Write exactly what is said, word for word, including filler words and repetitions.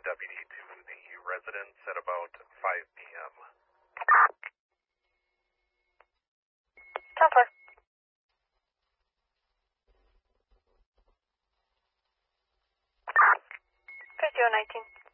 a deputy to the residence at about five p m Counselor. fifty-one nineteen.